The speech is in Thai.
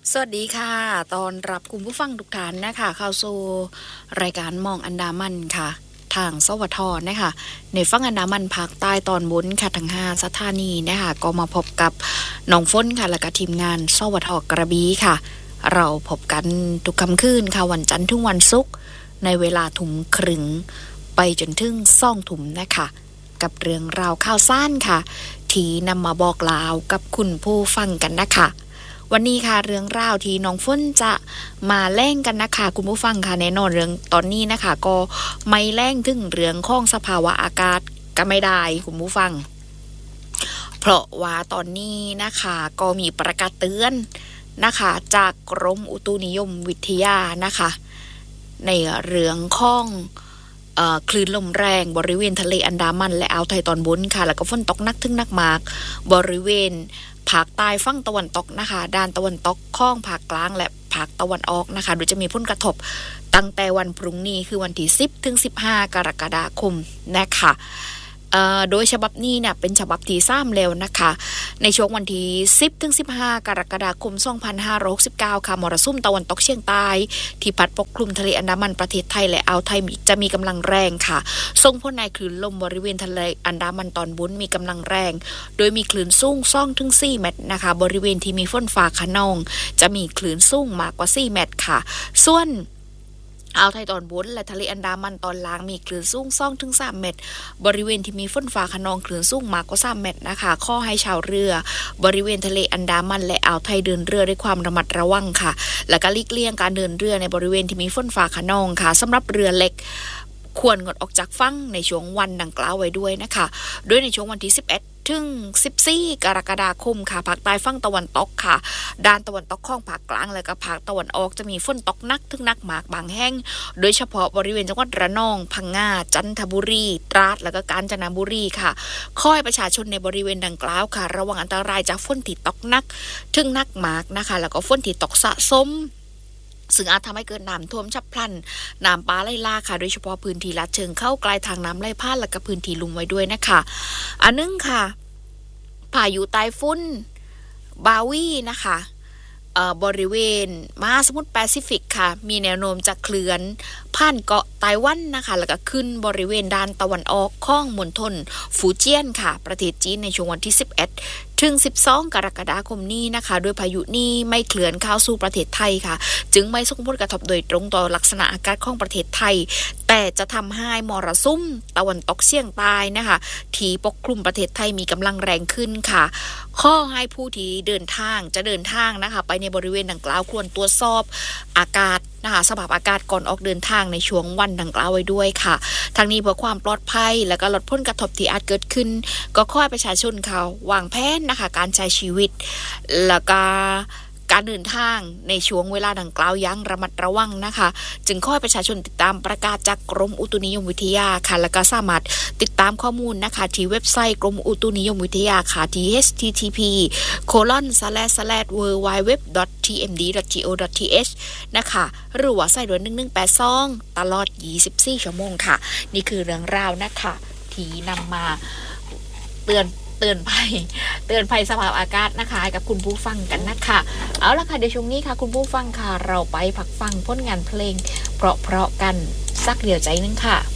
สวัสดีค่ะตอนรับคุณผู้ฟังทุกท่านนะคะเข้าสู่รายการมองอันดามันค่ะทางสวทนะคะในฝั่งอันดามันภาคใต้ตอนบนค่ะทั้ง5สถานีนะคะก็มาพบกับน้องฝนค่ะและก็ทีมงานสวทกระบี่ค่ะเราพบกันทุกค่ำคืนค่ะวันจันทร์ถึงวันศุกร์ในเวลาทุ่มครึ่งไปจนถึง20:00 นนะคะกับเรื่องราวข่าวสารค่ะที่นำมาบอกลาวกับคุณผู้ฟังกันนะคะวันนี้ค่ะเรื่องราวที่น้องฝนจะมาแล่งกันนะคะคุณผู้ฟังค่ะแน่นอนเรื่องตอนนี้นะคะก็ไม่แล่งถึงเรื่องของสภาวะอากาศก็ไม่ได้คุณผู้ฟังเพราะว่าตอนนี้นะคะก็มีประกาศเตือนนะคะจากกรมอุตุนิยมวิทยานะคะในเรื่องของคลื่นลมแรงบริเวณทะเลอันดามันและอ่าวไทยตอนบนค่ะแล้วก็ฝนตกหนักถึงหนักมากบริเวณภาคใต้ฝั่งตะวันตกนะคะด้านตะวันตกของภาคกลางและภาคตะวันออกนะคะโดยจะมีผลกระทบตั้งแต่วันพรุ่งนี้คือวันที่10ถึง15กรกฎาคมนะคะโดยฉบับนี้เนี่ยเป็นฉบับที่3แล้วนะคะในช่วงวันที่10ถึง15กรกฎาคม2569ค่ะมรสุมตะวันตกเฉียงใต้ที่พัดปกคลุมทะเลอันดามันประเทศไทยและอ่าวไทยจะมีกำลังแรงค่ะส่งผลให้คลื่นลมบริเวณทะเลอันดามันตอนบนมีกำลังแรงโดยมีคลื่นสูง2ถึง4เมตรนะคะบริเวณที่มีฝนฟ้าคะนองจะมีคลื่นสูงมากกว่า4เมตรค่ะส่วนอ่าวไทยตอนบนและทะเลอันดามันตอนล่างมีคลื่นสูง2ถึง3เมตรบริเวณที่มีฝนฟ้าคะนองคลื่นสูงมากกว่า3เมตรนะคะข้อให้ชาวเรือบริเวณทะเลอันดามันและอ่าวไทยเดินเรือด้วยความระมัดระวังค่ะและก็หลีกเลี่ยงการเดินเรือในบริเวณที่มีฝนฟ้าคะนองค่ะสำหรับเรือเล็กควรงดออกจากฝั่งในช่วงวันดังกล่าวไว้ด้วยนะคะโดยในช่วงวันที่11ถึง14กรกฎาคมค่ะภาคใต้ฝั่งตะวันตกค่ะด้านตะวันตกของภาคกลางและก็ภาคตะวันออกจะมีฝนตกหนักถึงหนักมากบางแห่งโดยเฉพาะบริเวณจังหวัดระนองพังงาจันทบุรีตราดและก็กาญจนบุรีค่ะขอให้ประชาชนในบริเวณดังกล่าวค่ะระวังอันตรายจากฝนที่ตกหนักถึงหนักมากนะคะแล้วก็ฝนที่ตกสะสมซึ่งอาจทำให้เกิดน้ำท่วมฉับพลันน้ำป่าไหลหลากค่ะโดยเฉพาะพื้นที่ลาดเชิงเข้าใกล้ทางน้ำไหลผ่านและก็พื้นที่ลุ่มไว้ด้วยนะคะอันนึงค่ะพายุไต้ฝุ่นบาวีนะคะบริเวณมหาสมุทรแปซิฟิกค่ะมีแนวโน้มจะเคลื่อนผ่านเกาะไต้หวันนะคะแล้วก็ขึ้นบริเวณด้านตะวันออกของมณฑลฟูเจียนค่ะประเทศจีนในช่วงวันที่11ถึง12กรกฎาคมนี้นะคะโดยพายุนี้ไม่เคลื่อนเข้าสู่ประเทศไทยค่ะจึงไม่ส่งผลกระทบโดยตรงต่อลักษณะอากาศของประเทศไทยแต่จะทำให้มรสุมตะวันตกเฉียงใต้นะคะที่ปกคลุมประเทศไทยมีกำลังแรงขึ้นค่ะข้อให้ผู้ที่เดินทางนะคะไปในบริเวณดังกล่าวควรตรวจสอบอากาศนะคะสภาพอากาศก่อนออกเดินทางในช่วงวันดังกล่าวไว้ด้วยค่ะทั้งนี้เพื่อความปลอดภัยและก็ลดผลกระทบที่อาจเกิดขึ้นก็ขอให้ประชาชนเขาวางแผนนะคะการใช้ชีวิตแล้วก็การเดินทางในช่วงเวลาดังกล่าวอย่างระมัดระวังนะคะจึงขอให้ประชาชนติดตามประกาศจากกรมอุตุนิยมวิทยาค่ะและก็สามารถติดตามข้อมูลนะคะที่เว็บไซต์กรมอุตุนิยมวิทยาค่ะที่ http://www.tmd.go.th นะคะหรือว่าใส่ด่วน1182ตลอด24ชั่วโมงค่ะนี่คือเรื่องราวนะคะที่นำมาเตือนภัยสภาพอากาศนะคะกับคุณผู้ฟังกันนะคะเอาล่ะค่ะเดี๋ยวช่วงนี้ค่ะคุณผู้ฟังค่ะเราไปพักฟังผลงานเพลงเพราะกันสักเดียวใจนึงค่ะ